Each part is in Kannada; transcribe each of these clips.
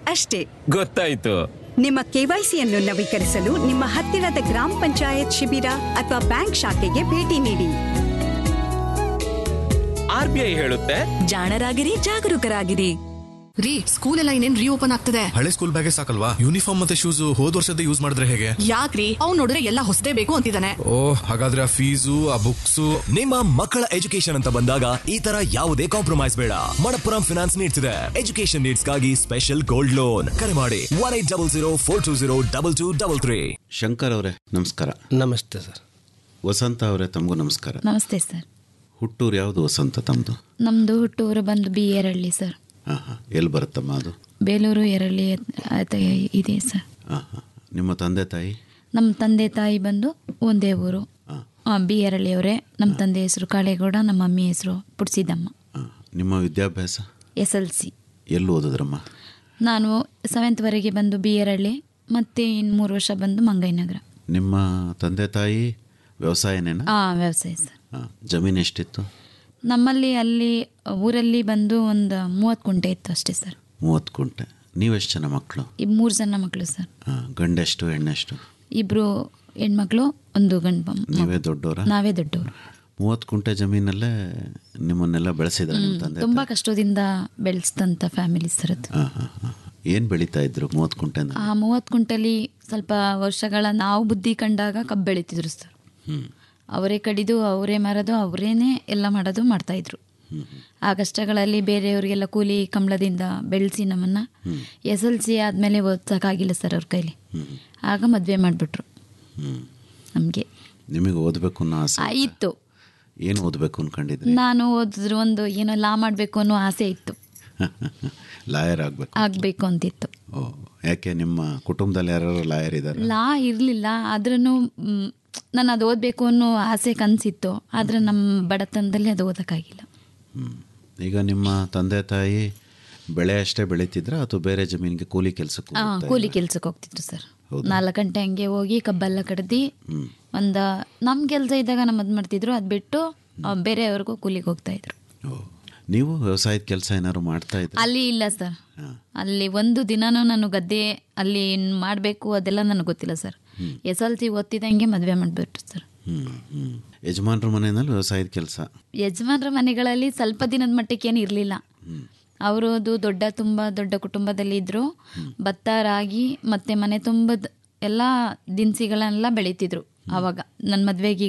ಅಷ್ಟೇ. ಗೊತ್ತಾಯ್ತು. ನಿಮ್ಮ ಕೆವೈಸಿಯನ್ನು ನವೀಕರಿಸಲು ನಿಮ್ಮ ಹತ್ತಿರದ ಗ್ರಾಮ ಪಂಚಾಯತ್ ಶಿಬಿರ ಅಥವಾ ಬ್ಯಾಂಕ್ ಶಾಖೆಗೆ ಭೇಟಿ ನೀಡಿ. RBI ಹೇಳುತ್ತೆ, ಜಾಣರಾಗಿರಿ, ಜಾಗರೂಕರಾಗಿರಿ. ರೀ, ಸ್ಕೂಲ್ ಎಲ್ಲ ಇನ್ನೇನ್ ರೀಓಪನ್ ಆಗ್ತದೆ. ಹಳೆ ಸ್ಕೂಲ್ ಬ್ಯಾಗೇ ಸಾಕಲ್ವಾ? ಯೂನಿಫಾರ್ಮ್ ಮತ್ತೆ ಶೂಸ್ ಹೋದ್ ವರ್ಷದ ಯೂಸ್ ಮಾಡಿದ್ರೆ ಹೇಗೆ? ಯಾಕ್ರಿ, ಅವ್ನು ನೋಡಿದ್ರೆ ಎಲ್ಲ ಹೊಸದೇ ಬೇಕು ಅಂತಿದ್ದಾನೆ. ಹಾಗಾದ್ರೆ ಆ ಫೀಸು, ಆ ಬುಕ್ಸ್. ನಿಮ್ಮ ಮಕ್ಕಳ ಎಜುಕೇಶನ್ ಅಂತ ಬಂದಾಗ ಈ ತರ ಯಾವುದೇ ಕಾಂಪ್ರಮೈಸ್ ಬೇಡ. ಮಣಪ್ಪುರಂ ಫಿನಾನ್ಸ್ ನೀಡ್ಸ್ ಇದೆ ಎಜುಕೇಶನ್ ನೀಡ್ಸ್ ಗಾಗಿ ಸ್ಪೆಷಲ್ ಗೋಲ್ಡ್ ಲೋನ್. ಕರೆ ಮಾಡಿ 180042022233. ಶಂಕರ್ ಅವರೇ ನಮಸ್ಕಾರ. ನಮಸ್ತೆ ಸರ್. ವಸಂತ ಅವರೇ ತಮಗೂ ನಮಸ್ಕಾರ. ನಮಸ್ತೆ ಸರ್. ಹುಟ್ಟೂರು ಯಾವುದು ವಸಂತ ತಮ್ಮದು? ನಮ್ಮದು ಹುಟ್ಟೂರು ಬಂದು ಬಿ ಎರಳ್ಳಿ ಸರ್. ಎಲ್ಲಿ ಬರುತ್ತಮ್ಮ ಅದು? ಬೇಲೂರು ಎರಳ್ಳಿ ಇದೆ ಸರ್. ನಿಮ್ಮ ತಂದೆ ತಾಯಿ? ನಮ್ಮ ತಂದೆ ತಾಯಿ ಬಂದು ಒಂದೇ ಊರು, ಬಿ ಎರಳ್ಳಿಯವರೇ. ನಮ್ಮ ತಂದೆ ಹೆಸರು ಕಾಳೇಗೌಡ, ನಮ್ಮ ಮಮ್ಮಿ ಹೆಸರು ಪುಡ್ಸಿದಮ್ಮ. ನಿಮ್ಮ ವಿದ್ಯಾಭ್ಯಾಸ? SLC. ಎಲ್ಲಿ ಓದಿದ್ರಮ್ಮ? ನಾನು 7th ಬಂದು ಬಿ ಎರಳ್ಳಿ, ಮತ್ತು ಇನ್ನು 3 ವರ್ಷ ಬಂದು ಮಂಗೈನಗರ. ನಿಮ್ಮ ತಂದೆ ತಾಯಿ ವ್ಯವಸಾಯನೇನಾ? ವ್ಯವಸಾಯ ಸರ್. ಜಮೀನು ಎಷ್ಟಿತ್ತು ನಮ್ಮಲ್ಲಿ? ಅಲ್ಲಿ ಊರಲ್ಲಿ ಬಂದು ಒಂದು 30 ಕುಂಟೆ ಇತ್ತು ಅಷ್ಟೇ ಸರ್. 30 ಕುಂಟೆ. ನೀವೆಷ್ಟು ಜನ ಮಕ್ಕಳು? 3 ಜನ ಮಕ್ಕಳು ಸರ್. ಗಂಡೆಷ್ಟು ಹೆಣ್ಣೆಷ್ಟು? 2 ಹೆಣ್ಮಕ್ಳು, 1 ಗಂಡು. ನೀವೇ ದೊಡ್ಡವರ? ನಾವೇ ದೊಡ್ಡವರು. 30 ಕುಂಟೆ ಜಮೀನಲ್ಲೇ ನಿಮ್ಮನ್ನೆಲ್ಲ ಬೆಳೆಸಿದ್ರೆ ನಿಮ್ಮ ತಂದೆ? ತುಂಬ ಕಷ್ಟದಿಂದ ಬೆಳೆಸಿದಂಥ ಫ್ಯಾಮಿಲಿ ಸರ್ ಅದು. ಏನು ಬೆಳೀತಾ ಇದ್ರು 30 ಕುಂಟೆ? 30 ಕುಂಟೆಲಿ ಸ್ವಲ್ಪ ವರ್ಷಗಳ ನಾವು ಬುದ್ಧಿ ಕಂಡಾಗ ಕಬ್ಬು ಬೆಳೀತಿದ್ರು ಸರ್. ಅವರೇ ಕಡಿದು, ಅವರೇ ಮಾರೋದು, ಅವರೇನೆ ಎಲ್ಲ ಮಾಡೋದು ಮಾಡ್ತಾಯಿದ್ರು. ಆ ಕಷ್ಟಗಳಲ್ಲಿ ಬೇರೆಯವರಿಗೆಲ್ಲ ಕೂಲಿ ಕಂಬಳದಿಂದ ಬೆಳೆಸಿ ನಮ್ಮನ್ನು SLC ಆದಮೇಲೆ ಓದ್ಸೋಕ್ಕಾಗಿಲ್ಲ ಸರ್ ಅವ್ರ ಕೈಲಿ. ಆಗ ಮದುವೆ ಮಾಡಿಬಿಟ್ರು ನಮಗೆ. ನಿಮಗೆ ಓದಬೇಕು ಅನ್ನೋ ಆಸೆ ಇತ್ತು. ಏನು ಓದಬೇಕು ಅನ್ಕೊಂಡಿದ್ರಿ? ನಾನು ಓದಿದ್ರು ಒಂದು ಏನೋ ಲಾ ಮಾಡಬೇಕು ಅನ್ನೋ ಆಸೆ ಇತ್ತು. ಲಾಯರ್ ಆಗಬೇಕು ಅಂತಿತ್ತು. ಯಾಕೆ ನಿಮ್ಮ ಕುಟುಂಬದಲ್ಲಿ ಯಾರು ಲಾಯರ್ ಇದ್ದಾರೆ? ಲಾ ಇರಲಿಲ್ಲ, ಆದ್ರೂ ನಾನು ಅದು ಓದಬೇಕು ಅನ್ನೋ ಆಸೆ ಕನಸಿತ್ತು. ಆದರೆ ನಮ್ಮ ಬಡತನದಲ್ಲಿ ಅದು ಓದೋಕ್ಕಾಗಿಲ್ಲ. ಈಗ ನಿಮ್ಮ ತಂದೆ ತಾಯಿ ಬೆಳೆ ಅಷ್ಟೇ ಬೆಳೀತಿದ್ರ ಅಥವಾ ಬೇರೆ ಜಮೀನಿಗೆ ಕೂಲಿ ಕೆಲಸಕ್ಕೆ? ಕೂಲಿ ಕೆಲಸಕ್ಕೆ ಹೋಗ್ತಿದ್ರು ಸರ್. 4 ಗಂಟೆ ಹಂಗೆ ಹೋಗಿ ಕಬ್ಬೆಲ್ಲ ಕಡ್ದು ಒಂದು ನಮ್ಮ ಕೆಲಸ ಇದ್ದಾಗ ನಮ್ಮ ಅದು ಮಾಡ್ತಿದ್ರು. ಅದು ಬಿಟ್ಟು ಬೇರೆಯವ್ರಿಗೂ ಕೂಲಿಗೆ ಹೋಗ್ತಾಯಿದ್ರು. ನೀವು ವ್ಯವಸಾಯದ ಕೆಲಸ ಏನಾದ್ರು ಮಾಡ್ತಾ ಇದ್ರಿ? ಅಲ್ಲಿ ಇಲ್ಲ ಸರ್. ಅಲ್ಲಿ ಒಂದು ದಿನನೂ ನಾನು ಗದ್ದೆ ಅಲ್ಲಿ ಮಾಡಬೇಕು ಅದೆಲ್ಲ ನನಗೆ ಗೊತ್ತಿಲ್ಲ ಸರ್. SLC ಓದ್ತಿದ್ದಂಗೆ ಮದುವೆ ಮಾಡಿಬಿಟ್ರು ಸರ್. ಯಜಮಾನ್ರ ಮನೆಯಲ್ಲಿ ವ್ಯವಸಾಯದ ಕೆಲಸ? ಯಜಮಾನ್ರ ಮನೆಗಳಲ್ಲಿ ಸ್ವಲ್ಪ ದಿನದ ಮಟ್ಟಕ್ಕೆ ಏನು ಇರಲಿಲ್ಲ. ಅವರದು ತುಂಬ ದೊಡ್ಡ ಕುಟುಂಬದಲ್ಲಿ ಇದ್ದರು. ಭತ್ತ, ರಾಗಿ ಮತ್ತು ಮನೆ ತುಂಬ ಎಲ್ಲ ದಿನಸಿಗಳನ್ನೆಲ್ಲ ಬೆಳೀತಿದ್ರು. ಆವಾಗ ನನ್ನ ಮದುವೆಗೆ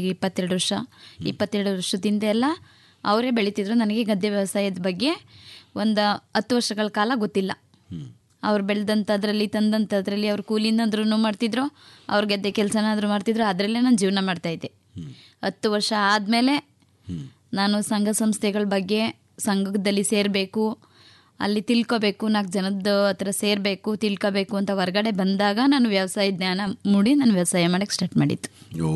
22 ವರ್ಷದಿಂದ ಎಲ್ಲ ಅವರೇ ಬೆಳೀತಿದ್ರು. ನನಗೆ ಗದ್ದೆ ವ್ಯವಸಾಯದ ಬಗ್ಗೆ ಒಂದು 10 ವರ್ಷಗಳ ಕಾಲ ಗೊತ್ತಿಲ್ಲ. ಅವ್ರು ಬೆಳೆದಂಥದ್ರಲ್ಲಿ ತಂದಂಥದ್ರಲ್ಲಿ ಅವ್ರು ಕೂಲಿನಾದ್ರೂ ಮಾಡ್ತಿದ್ರು, ಅವ್ರ ಗದ್ದೆ ಕೆಲಸನಾದರೂ ಮಾಡ್ತಿದ್ರು. ಅದರಲ್ಲೇ ನಾನು ಜೀವನ ಮಾಡ್ತಾಯಿದ್ದೆ. 10 ವರ್ಷ ಆದಮೇಲೆ ನಾನು ಸಂಘ ಸಂಸ್ಥೆಗಳ ಬಗ್ಗೆ, ಸಂಘದಲ್ಲಿ ಸೇರಬೇಕು, ಅಲ್ಲಿ ತಿಳ್ಕೊಬೇಕು, 4 ಜನದ ಹತ್ರ ಸೇರಬೇಕು, ತಿಳ್ಕೊಬೇಕು ಅಂತ ಹೊರಗಡೆ ಬಂದಾಗ ನಾನು ವ್ಯವಸಾಯ ಜ್ಞಾನ ಮೂಡಿ ನಾನು ವ್ಯವಸಾಯ ಮಾಡೋಕ್ಕೆ ಸ್ಟಾರ್ಟ್ ಮಾಡಿದ್ದು.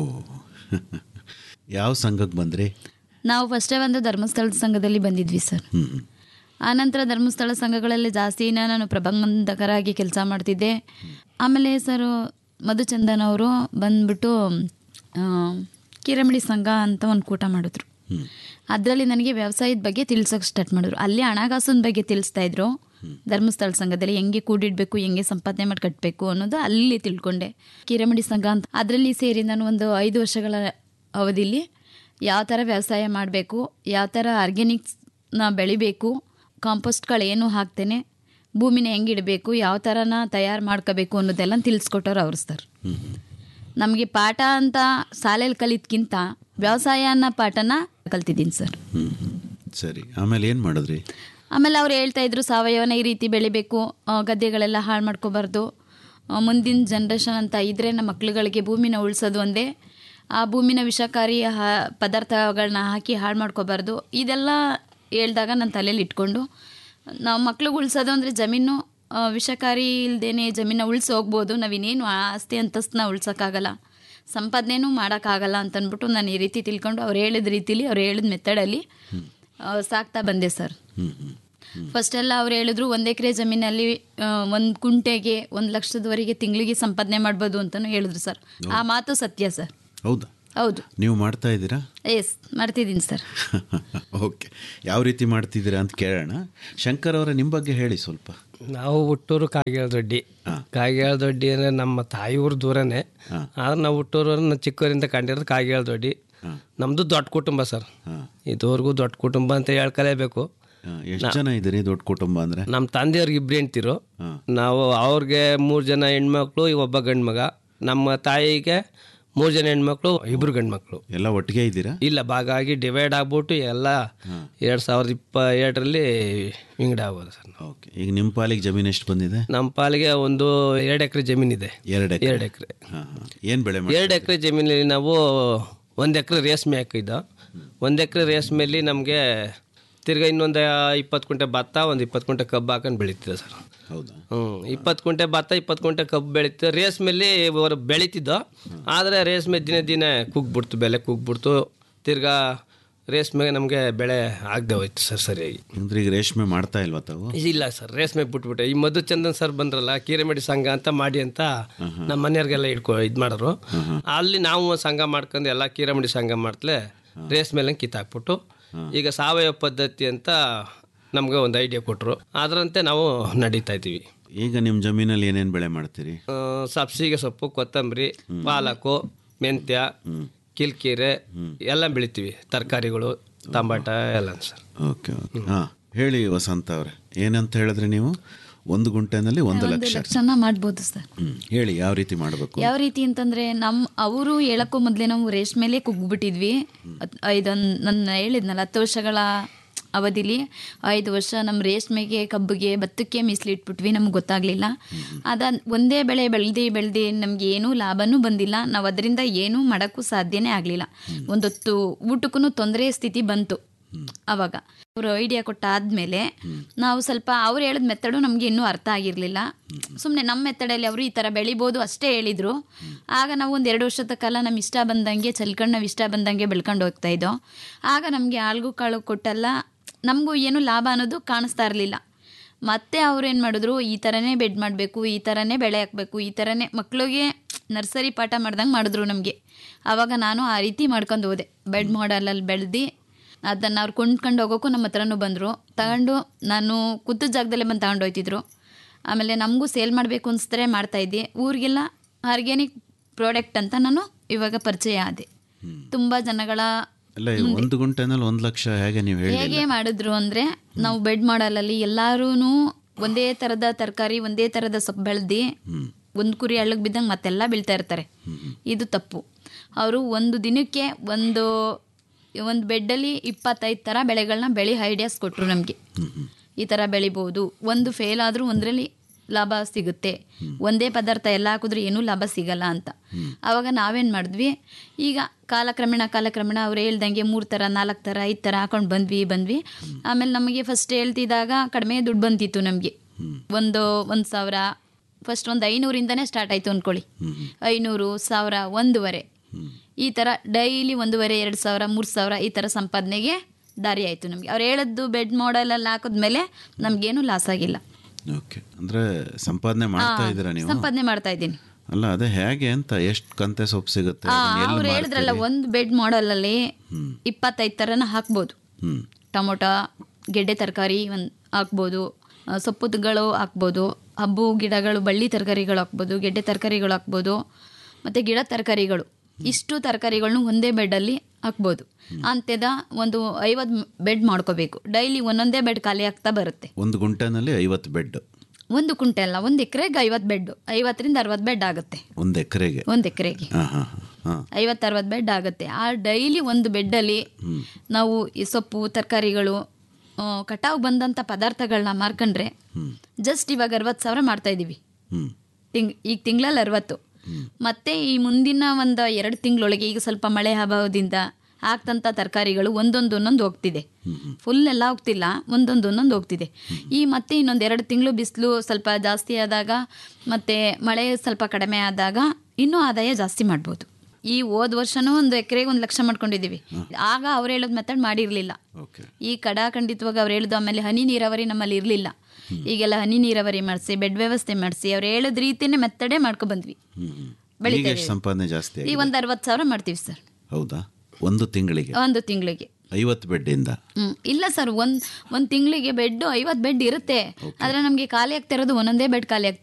ಯಾವ ಸಂಘಕ್ಕೆ ಬಂದ್ರಿ? ನಾವು ಫಸ್ಟೇ ಒಂದು ಧರ್ಮಸ್ಥಳದ ಸಂಘದಲ್ಲಿ ಬಂದಿದ್ವಿ ಸರ್. ಆನಂತರ ಧರ್ಮಸ್ಥಳ ಸಂಘಗಳಲ್ಲಿ ಜಾಸ್ತಿನ ನಾನು ಪ್ರಬಂಧಕರಾಗಿ ಕೆಲಸ ಮಾಡ್ತಿದ್ದೆ. ಆಮೇಲೆ ಸರ್ ಮಧುಚಂದನ್ ಅವರು ಬಂದ್ಬಿಟ್ಟು ಕಿರಮಿಡಿ ಸಂಘ ಅಂತ ಒಂದು ಕೂಟ ಮಾಡಿದ್ರು. ಅದರಲ್ಲಿ ನನಗೆ ವ್ಯವಸಾಯದ ಬಗ್ಗೆ ತಿಳಿಸೋಕೆ ಸ್ಟಾರ್ಟ್ ಮಾಡಿದ್ರು. ಅಲ್ಲಿ ಹಣಕಾಸಿನ ಬಗ್ಗೆ ತಿಳಿಸ್ತಾಯಿದ್ರು. ಧರ್ಮಸ್ಥಳ ಸಂಘದಲ್ಲಿ ಹೆಂಗೆ ಕೂಡಿಡಬೇಕು, ಹೆಂಗೆ ಸಂಪಾದನೆ ಮಾಡಿ ಕಟ್ಟಬೇಕು ಅನ್ನೋದು ಅಲ್ಲಿ ತಿಳ್ಕೊಂಡೆ. ಕಿರಮಿಡಿ ಸಂಘ ಅಂತ ಅದರಲ್ಲಿ ಸೇರಿ ನಾನು ಒಂದು 5 ವರ್ಷಗಳ ಅವಧಿಲಿ ಯಾವ ಥರ ವ್ಯವಸಾಯ ಮಾಡಬೇಕು, ಯಾವ ಥರ ಆರ್ಗ್ಯಾನಿಕ್ಸ್ನ ಬೆಳಿಬೇಕು, ಕಾಂಪೋಸ್ಟ್ಗಳೇನು ಹಾಕ್ತೇನೆ, ಭೂಮಿನ ಹೆಂಗೆ ಇಡಬೇಕು, ಯಾವ ಥರನ ತಯಾರು ಮಾಡ್ಕೋಬೇಕು ಅನ್ನೋದೆಲ್ಲ ತಿಳಿಸ್ಕೊಟ್ಟವ್ರು ಅವರು ಸರ್. ನಮಗೆ ಪಾಠ ಅಂತ ಶಾಲೆಯಲ್ಲಿ ಕಲಿದ್ಕಿಂತ ವ್ಯವಸಾಯ ಅನ್ನೋ ಪಾಠನ ಕಲ್ತಿದ್ದೀನಿ ಸರ್. ಸರಿ, ಆಮೇಲೆ ಏನು ಮಾಡಿದ್ರಿ? ಆಮೇಲೆ ಅವ್ರು ಹೇಳ್ತಾಯಿದ್ರು ಸಾವಯವನ ಈ ರೀತಿ ಬೆಳಿಬೇಕು, ಗದ್ದೆಗಳೆಲ್ಲ ಹಾಳು ಮಾಡ್ಕೋಬಾರ್ದು, ಮುಂದಿನ ಜನ್ರೇಷನ್ ಅಂತ ಇದ್ದರೆ ನಮ್ಮ ಮಕ್ಳುಗಳಿಗೆ ಭೂಮಿನ ಉಳಿಸೋದು ಒಂದೇ, ಆ ಭೂಮಿನ ವಿಷಕಾರಿ ಪದಾರ್ಥಗಳನ್ನ ಹಾಕಿ ಹಾಳು ಮಾಡ್ಕೋಬಾರ್ದು. ಇದೆಲ್ಲ ಹೇಳ್ದಾಗ ನನ್ನ ತಲೆಯಲ್ಲಿ ಇಟ್ಕೊಂಡು ನಾವು ಮಕ್ಳಿಗೆ ಉಳಿಸೋದು ಅಂದರೆ ಜಮೀನು ವಿಷಕಾರಿ ಇಲ್ಲದೇನೆ ಜಮೀನ ಉಳಿಸಿ ಹೋಗ್ಬೋದು, ನಾವಿನ್ನೇನು ಆಸ್ತಿ ಅಂತಸ್ತನ್ನ ಉಳ್ಸೋಕ್ಕಾಗಲ್ಲ, ಸಂಪಾದನೆನೂ ಮಾಡೋಕ್ಕಾಗಲ್ಲ ಅಂತಂದ್ಬಿಟ್ಟು ನಾನು ಈ ರೀತಿ ತಿಳ್ಕೊಂಡು ಅವ್ರು ಹೇಳಿದ ರೀತಿಲಿ, ಅವ್ರು ಹೇಳಿದ ಮೆಥಡಲ್ಲಿ ಸಾಕ್ತಾ ಬಂದೆ ಸರ್. ಫಸ್ಟೆಲ್ಲ ಅವ್ರು ಹೇಳಿದ್ರು 1 ಎಕರೆ ಜಮೀನಲ್ಲಿ 1 ಕುಂಟೆಗೆ 1 ಲಕ್ಷದವರೆಗೆ ತಿಂಗಳಿಗೆ ಸಂಪಾದನೆ ಮಾಡ್ಬೋದು ಅಂತಲೂ ಹೇಳಿದ್ರು ಸರ್. ಆ ಮಾತು ಸತ್ಯ ಸರ್. ಹೌದಾ? ಹೌದು. ನೀವು ಮಾಡ್ತಾ ಇದ್ದೀರಾ? ಎಸ್, ಮಾಡ್ತಿದ್ದೀನಿ ಸರ್. ಓಕೆ, ಯಾವ ರೀತಿ ಮಾಡ್ತಿದ್ದೀರಾ ಅಂತ ಕೇಳೋಣ. ಶಂಕರ್ ಅವರೇ, ನಿಮ್ಮ ಬಗ್ಗೆ ಹೇಳಿ ಸ್ವಲ್ಪ. ನಾವು ಹುಟ್ಟೂರು ಕಾಗೇಳದೊಡ್ಡಿ. ಕಾಗೇಳದೊಡ್ಡಿ ಅಂದರೆ ನಮ್ಮ ತಾಯಿ ಊರು ದೂರನೇ, ಆದ್ರೆ ನಾವು ಹುಟ್ಟೂರು ಚಿಕ್ಕವರಿಂದ ಕಂಡಿರೋದು ಕಾಗೇಳದೊಡ್ಡಿ. ನಮ್ಮದು ದೊಡ್ಡ ಕುಟುಂಬ ಸರ್, ಇದುವರೆಗೂ ದೊಡ್ಡ ಕುಟುಂಬ ಅಂತ ಹೇಳ್ಕಲೇಬೇಕು. ಎಷ್ಟು ಜನ ಇದ್ದೀರಿ ದೊಡ್ಡ ಕುಟುಂಬ ಅಂದರೆ? ನಮ್ಮ ತಂದೆಯವ್ರಿಗೆ 2 ಹೆಂಡ್ತಿರು, ನಾವು ಅವ್ರಿಗೆ 3 ಜನ ಹೆಣ್ಮಕ್ಳು, ಒಬ್ಬ ಗಂಡು ಮಗ. ನಮ್ಮ ತಾಯಿಗೆ 3 ಜನ ಹೆಣ್ಮಕ್ಳು, 2 ಗಂಡು ಮಕ್ಕಳು. ಎಲ್ಲ ಒಟ್ಟಿಗೆ ಇದ್ದೀರಾ? ಇಲ್ಲ, ಭಾಗ ಆಗಿ ಡಿವೈಡ್ ಆಗ್ಬಿಟ್ಟು ಎಲ್ಲ 2027ರಲ್ಲಿ ವಿಂಗಡ ಆಗೋದು ಸರ್. ಓಕೆ. ಈಗ ನಿಮ್ಮ ಪಾಲಿಗೆ ಜಮೀನು ಎಷ್ಟು ಬಂದಿದೆ? ನಮ್ಮ ಪಾಲಿಗೆ ಒಂದು 2 ಎಕರೆ ಜಮೀನಿದೆ. 2 ಎಕರೆ. ಏನು ಬೆಳೆ? 2 ಎಕರೆ ಜಮೀನಲ್ಲಿ ನಾವು 1 ಎಕರೆ ರೇಷ್ಮೆ ಹಾಕಿದ್ದು. 1 ಎಕರೆ ರೇಷ್ಮೆಯಲ್ಲಿ ನಮಗೆ ತಿರ್ಗಾ ಇನ್ನೊಂದು 20 ಕುಂಟೆ ಭತ್ತ, ಒಂದು 20 ಕುಂಟೆ ಕಬ್ಬು ಹಾಕೊಂಡು ಬೆಳೀತಿದ್ದೆ ಸರ್. ಹೌದಾ? 20 ಕುಂಟೆ ಭತ್ತ, 20 ಕುಂಟೆ ಕಬ್ಬು ಬೆಳೀತಿದ್ದೆ. ರೇಷ್ಮೆಯಲ್ಲಿ ಇವರು ಬೆಳೀತಿದ್ದೋ, ಆದರೆ ರೇಷ್ಮೆ ದಿನೇ ದಿನೇ ಕುಗ್ಬಿಡ್ತು, ಬೆಲೆ ಕುಗ್ಬಿಡ್ತು. ತಿರ್ಗಾ ರೇಷ್ಮೆಗೆ ನಮಗೆ ಬೆಳೆ ಆಗದೆ ಹೋಯ್ತು ಸರ್ ಸರಿಯಾಗಿ. ಅಂದ್ರೆ ಈಗ ರೇಷ್ಮೆ ಮಾಡ್ತಾ ಇಲ್ವಾ ತಾವು? ಇಲ್ಲ ಸರ್, ರೇಷ್ಮೆ ಬಿಟ್ಬಿಟ್ಟೆ. ಈ ಮಧುಚಂದನ್ ಸರ್ ಬಂದ್ರಲ್ಲ, ಕೀರೆಮಡಿ ಸಂಘ ಅಂತ ಮಾಡಿ ಅಂತ ನಮ್ಮ ಮನೆಯವ್ರಿಗೆಲ್ಲ ಇದು ಮಾಡೋರು. ಅಲ್ಲಿ ನಾವು ಸಂಘ ಮಾಡ್ಕೊಂಡು ಎಲ್ಲ ಕೀರೆಮಡಿ ಸಂಘ ಮಾಡ್ತಲೇ ರೇಷ್ಮೆಲ್ಲ ಕಿತ್ತಾಕ್ಬಿಟ್ಟು ಈಗ ಸಾವಯವ ಪದ್ಧತಿ ಅಂತ ನಮ್ಗೆ ಒಂದು ಐಡಿಯಾ ಕೊಟ್ಟರು. ಅದರಂತೆ ನಾವು ನಡೀತಾ ಇದ್ದೀವಿ. ಈಗ ನಿಮ್ಮ ಜಮೀನಲ್ಲಿ ಏನೇನು ಬೆಳೆ ಮಾಡ್ತೀರಿ? ಸಬ್ಸಿಗೆ ಸೊಪ್ಪು, ಕೊತ್ತಂಬರಿ, ಪಾಲಕು, ಮೆಂತ್ಯ, ಕಿಲ್ಕೀರೆ ಎಲ್ಲ ಬೆಳಿತೀವಿ. ತರಕಾರಿಗಳು, ಟಮಾಟ ಎಲ್ಲ ಸರ್. Okay okay. ಹಾಂ, ಹೇಳಿ ವಸಂತ ಅವರೇ, ಏನಂತ ಹೇಳಿದ್ರೆ ನೀವು 1 ಗುಂಟೆನಲ್ಲಿ 1 ಲಕ್ಷ ಮಾಡ್ಬೋದು ಸರ್. ಹೇಳಿ ಯಾವ ರೀತಿ ಮಾಡಬೇಕು? ಯಾವ ರೀತಿ ಅಂತಂದ್ರೆ ಅವರು ಹೇಳಕ್ಕೂ ಮೊದಲೇ ನಾವು ರೇಷ್ಮೆಲೆ ಕುಗ್ಬಿಟ್ಟಿದ್ವಿ. ನನ್ನ ಹೇಳಿದ್ನಲ್ಲ 10 ವರ್ಷಗಳ ಅವಧಿಲಿ 5 ವರ್ಷ ನಮ್ಮ ರೇಷ್ಮೆಗೆ, ಕಬ್ಬಿಗೆ, ಭತ್ತಕ್ಕೆ ಮೀಸಲಿಟ್ಬಿಟ್ವಿ. ನಮ್ಗೆ ಗೊತ್ತಾಗಲಿಲ್ಲ. ಒಂದೇ ಬೆಳೆ ಬೆಳೆದು ನಮ್ಗೆ ಏನೂ ಲಾಭನೂ ಬಂದಿಲ್ಲ. ನಾವು ಅದರಿಂದ ಏನೂ ಮಾಡೋಕ್ಕೂ ಸಾಧ್ಯನೇ ಆಗಲಿಲ್ಲ. ಒಂದೊತ್ತು ಊಟಕ್ಕೂ ತೊಂದರೆ ಸ್ಥಿತಿ ಬಂತು. ಆವಾಗ ಅವರು ಐಡಿಯಾ ಕೊಟ್ಟಾದ್ಮೇಲೆ ನಾವು ಸ್ವಲ್ಪ ಅವ್ರು ಹೇಳಿದ ಮೆಥಡು ನಮಗೆ ಇನ್ನೂ ಅರ್ಥ ಆಗಿರಲಿಲ್ಲ. ಸುಮ್ಮನೆ ನಮ್ಮ ಮೆಥಡಲ್ಲಿ ಅವರು ಈ ಥರ ಬೆಳಿಬೋದು ಅಷ್ಟೇ ಹೇಳಿದರು. ಆಗ ನಾವು ಒಂದು 2 ವರ್ಷದ ಕಾಲ ನಮ್ಮ ಇಷ್ಟ ಬಂದಂಗೆ ಚಲ್ಕೊಂಡು ನಾವು ಇಷ್ಟ ಬಂದಂಗೆ ಬೆಳ್ಕೊಂಡು ಹೋಗ್ತಾಯಿದ್ದೋ. ಆಗ ನಮಗೆ ಆಳ್ಗು ಕಾಳು ಕೊಟ್ಟೆಲ್ಲ ನಮಗೂ ಏನು ಲಾಭ ಅನ್ನೋದು ಕಾಣಿಸ್ತಾ ಇರಲಿಲ್ಲ. ಮತ್ತೆ ಅವ್ರು ಏನು ಮಾಡಿದ್ರು, ಈ ಥರನೇ ಬೆಡ್ ಮಾಡಬೇಕು, ಈ ಥರನೇ ಬೆಳೆ ಹಾಕಬೇಕು, ಈ ಥರನೇ ಮಕ್ಕಳಿಗೆ ನರ್ಸರಿ ಪಾಠ ಮಾಡ್ದಂಗೆ ಮಾಡಿದ್ರು ನಮಗೆ. ಆವಾಗ ನಾನು ಆ ರೀತಿ ಮಾಡ್ಕೊಂಡು ಹೋದೆ. ಬೆಡ್ ಮಾಡಲಲ್ಲಿ ಬೆಳೆದು ಅದನ್ನು ಅವ್ರು ಕೊಂಡ್ಕೊಂಡು ಹೋಗೋಕ್ಕೂ ನಮ್ಮ ಹತ್ರನೂ ಬಂದರು. ತಗೊಂಡು ನಾನು ಕೂತ ಜಾಗದಲ್ಲೇ ಬಂದು ತಗೊಂಡು ಹೋಗ್ತಿದ್ರು. ಆಮೇಲೆ ನಮಗೂ ಸೇಲ್ ಮಾಡಬೇಕು ಅನಿಸಿದ್ರೆ ಮಾಡ್ತಾಯಿದ್ದೆ. ಊರಿಗೆಲ್ಲ ಆರ್ಗ್ಯಾನಿಕ್ ಪ್ರಾಡಕ್ಟ್ ಅಂತ ನಾನು ಇವಾಗ ಪರಿಚಯ ಆದೆ. ತುಂಬ ಜನಗಳ 1 ಗುಂಟೆನಲ್ಲಿ 1 ಲಕ್ಷ ಹೇಗೆ ಮಾಡಿದ್ರು ಅಂದರೆ, ನಾವು ಬೆಡ್ ಮಾಡಲಲ್ಲಿ ಎಲ್ಲರೂ ಒಂದೇ ಥರದ ತರಕಾರಿ, ಒಂದೇ ಥರದ ಸೊಪ್ಪು ಬೆಳೆದು ಒಂದು ಕುರಿ ಹಳ್ಳಕ್ಕೆ ಬಿದ್ದಂಗೆ ಮತ್ತೆಲ್ಲ ಬೀಳ್ತಾ ಇರ್ತಾರೆ. ಇದು ತಪ್ಪು. ಅವರು ಒಂದು ದಿನಕ್ಕೆ ಒಂದು ಬೆಡ್ಡಲ್ಲಿ 25 ಥರ ಬೆಳೆಗಳನ್ನ ಐಡಿಯಾಸ್ ಕೊಟ್ಟರು ನಮಗೆ. ಈ ಥರ ಬೆಳಿಬೋದು, ಒಂದು ಫೇಲ್ ಆದರೂ ಒಂದರಲ್ಲಿ ಲಾಭ ಸಿಗುತ್ತೆ, ಒಂದೇ ಪದಾರ್ಥ ಎಲ್ಲ ಹಾಕಿದ್ರೆ ಏನೂ ಲಾಭ ಸಿಗಲ್ಲ ಅಂತ. ಆವಾಗ ನಾವೇನು ಮಾಡಿದ್ವಿ, ಈಗ ಕಾಲಕ್ರಮೇಣ ಅವ್ರು ಹೇಳ್ದಂಗೆ 3 ಥರ 4 ಥರ 5 ಥರ ಹಾಕೊಂಡು ಬಂದ್ವಿ. ಆಮೇಲೆ ನಮಗೆ ಫಸ್ಟ್ ಹೇಳ್ತಿದ್ದಾಗ ಕಡಿಮೆ ದುಡ್ಡು ಬಂತಿತ್ತು ನಮಗೆ. 1,000 ಫಸ್ಟ್ ಒಂದು 500ಇಂದನೇ ಸ್ಟಾರ್ಟ್ ಆಯಿತು ಅಂದ್ಕೊಳ್ಳಿ. 500, 1000, 1,500 ಈ ಥರ ಡೈಲಿ 1,500, 2,000, 3,000 ಈ ಥರ ಸಂಪಾದನೆಗೆ ದಾರಿ ಆಯಿತು ನಮಗೆ. ಅವ್ರು ಹೇಳದ್ದು ಬೆಡ್ ಮಾಡಲಲ್ಲಿ ಹಾಕಿದ್ಮೇಲೆ ನಮಗೇನು ಲಾಸ್ ಆಗಿಲ್ಲ. ಓಕೆ. ಅಂದರೆ ಸಂಪಾದನೆ ಮಾಡ್ತಾ ಇದ್ದೀರಾ ನೀವು? ಸಂಪಾದನೆ ಮಾಡ್ತಾ ಇದ್ದೀನಿ. ಅಲ್ಲ, ಅದೇ ಹೇಗೆ ಅಂತ, ಎಷ್ಟು ಕಂತೆ ಸೊಪ್ಪು ಸಿಗುತ್ತೆ? ಅವ್ರು ಹೇಳಿದ್ರಲ್ಲ, ಒಂದು ಬೆಡ್ ಮಾಡಲಲ್ಲಿ 25 ಥರನ ಹಾಕ್ಬೋದು. ಟೊಮೊಟೊ, ಗೆಡ್ಡೆ ತರಕಾರಿ ಹಾಕ್ಬೋದು, ಸೊಪ್ಪುಗಳು ಹಾಕ್ಬೋದು, ಹಬ್ಬು ಗಿಡಗಳು, ಬಳ್ಳಿ ತರಕಾರಿಗಳು ಹಾಕ್ಬೋದು, ಗೆಡ್ಡೆ ತರಕಾರಿಗಳು ಹಾಕ್ಬೋದು, ಮತ್ತು ಗಿಡ ತರಕಾರಿಗಳು. ಇಷ್ಟು ತರಕಾರಿಗಳನ್ನೂ ಒಂದೇ ಬೆಡ್ಡಲ್ಲಿ ಹಾಕ್ಬೋದು. ಅಂತ್ಯದ ಒಂದು 50 ಬೆಡ್ ಮಾಡ್ಕೋಬೇಕು. ಡೈಲಿ ಒಂದೊಂದೇ ಬೆಡ್ ಖಾಲಿ ಆಗ್ತಾ ಬರುತ್ತೆ. 1 ಗುಂಟೆನಲ್ಲಿ 50 ಬೆಡ್? 1 ಕುಂಟೆ ಅಲ್ಲ, 1 ಎಕರೆಗೆ 50 ಬೆಡ್, 50ರಿಂದ 60 ಬೆಡ್ ಆಗುತ್ತೆ. 1 ಎಕರೆಗೆ 50-60 ಬೆಡ್ ಆಗುತ್ತೆ. ಆ ಡೈಲಿ ಒಂದು ಬೆಡ್ಡಲ್ಲಿ ನಾವು ಈ ಸೊಪ್ಪು, ತರಕಾರಿಗಳು, ಕಟಾವು ಬಂದಂಥ ಪದಾರ್ಥಗಳನ್ನ ಮಾರ್ಕೊಂಡ್ರೆ ಜಸ್ಟ್ ಇವಾಗ 60,000 ಮಾಡ್ತಾ ಇದ್ದೀವಿ. ಈಗ ತಿಂಗಳಲ್ಲಿ 60. ಮತ್ತು ಈ ಮುಂದಿನ ಒಂದು 2 ತಿಂಗಳೊಳಗೆ, ಈಗ ಸ್ವಲ್ಪ ಮಳೆ ಅಭಾವದಿಂದ ಆಗ್ತಂಥ ತರಕಾರಿಗಳು ಒಂದೊಂದು ಹೋಗ್ತಿದೆ. ಫುಲ್ ಎಲ್ಲ ಹೋಗ್ತಿಲ್ಲ, ಒಂದೊಂದು ಹೋಗ್ತಿದೆ. ಈ ಮತ್ತೆ ಇನ್ನೊಂದು 2 ತಿಂಗಳು ಬಿಸಿಲು ಸ್ವಲ್ಪ ಜಾಸ್ತಿ ಆದಾಗ, ಮತ್ತು ಮಳೆ ಸ್ವಲ್ಪ ಕಡಿಮೆ ಆದಾಗ ಇನ್ನೂ ಆದಾಯ ಜಾಸ್ತಿ ಮಾಡ್ಬೋದು. ಈ ಹೋದ ವರ್ಷನೂ 1 ಎಕರೆಗೆ 1 ಲಕ್ಷ ಮಾಡ್ಕೊಂಡಿದ್ದೀವಿ. ಆಗ ಅವ್ರು ಹೇಳೋದು ಮೆಥಡ್ ಮಾಡಿರಲಿಲ್ಲ. ಈ ಖಂಡಿತವಾಗ ಅವ್ರು ಹೇಳೋದು. ಆಮೇಲೆ ಹನಿ ನೀರಾವರಿ ನಮ್ಮಲ್ಲಿ ಇರಲಿಲ್ಲ. ಈಗೆಲ್ಲ ಹನಿ ನೀರಾವರಿ ಮಾಡಿಸಿ, ಬೆಡ್ ವ್ಯವಸ್ಥೆ ಮಾಡಿಸಿ, ಅವ್ರು ಹೇಳಿದ ರೀತಿಯೇ ಮೆಥಡೇ ಮಾಡ್ಕೊ ಬಂದ್ವಿ. ಸಂಪಾದನೆ ಜಾಸ್ತಿ ಈಗ ಒಂದು 60,000 ಮಾಡ್ತೀವಿ ಸರ್. ಹೌದಾ? 1 ತಿಂಗಳಿಗೆ? 1 ತಿಂಗಳಿಗೆ 50 ಬೆಡ್ಡಿಂದ? ಇಲ್ಲ ಸರ್, ಒಂದು ತಿಂಗಳಿಗೆ ಬೆಡ್ 50 ಬೆಡ್ ಇರುತ್ತೆ. ಆದರೆ ನಮಗೆ ಖಾಲಿ ಆಗ್ತಾ ಇರೋದು ಒಂದೊಂದೇ ಬೆಡ್ ಖಾಲಿ ಆಗ್ತಾ